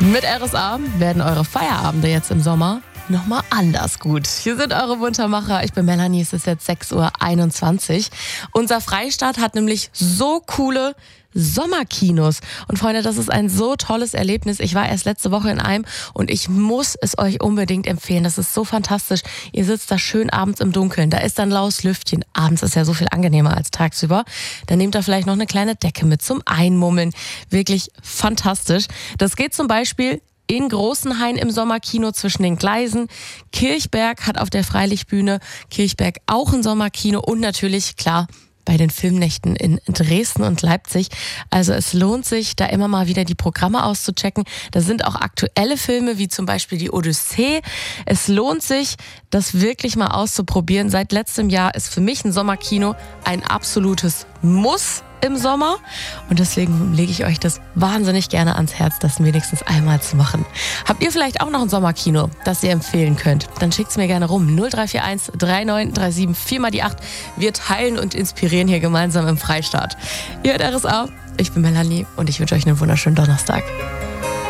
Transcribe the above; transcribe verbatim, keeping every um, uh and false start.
Mit R S A werden eure Feierabende jetzt im Sommer nochmal anders gut. Hier sind eure Muntermacher. Ich bin Melanie, es ist jetzt sechs Uhr einundzwanzig. Unser Freistaat hat nämlich so coole Sommerkinos. Und Freunde, das ist ein so tolles Erlebnis. Ich war erst letzte Woche in einem und ich muss es euch unbedingt empfehlen. Das ist so fantastisch. Ihr sitzt da schön abends im Dunkeln. Da ist dann laues Lüftchen. Abends ist ja so viel angenehmer als tagsüber. Dann nehmt ihr vielleicht noch eine kleine Decke mit zum Einmummeln. Wirklich fantastisch. Das geht zum Beispiel in Großenhain im Sommerkino zwischen den Gleisen. Kirchberg hat auf der Freilichtbühne Kirchberg auch ein Sommerkino und natürlich, klar, bei den Filmnächten in Dresden und Leipzig. Also es lohnt sich, da immer mal wieder die Programme auszuchecken. Da sind auch aktuelle Filme, wie zum Beispiel die Odyssee. Es lohnt sich, das wirklich mal auszuprobieren. Seit letztem Jahr ist für mich ein Sommerkino ein absolutes Muss im Sommer. Und deswegen lege ich euch das wahnsinnig gerne ans Herz, das wenigstens einmal zu machen. Habt ihr vielleicht auch noch ein Sommerkino, das ihr empfehlen könnt? Dann schickt es mir gerne rum. null drei vier eins drei neun drei sieben vier mal die acht. Wir teilen und inspirieren hier gemeinsam im Freistaat. Ihr hört R S A, ich bin Melanie und ich wünsche euch einen wunderschönen Donnerstag.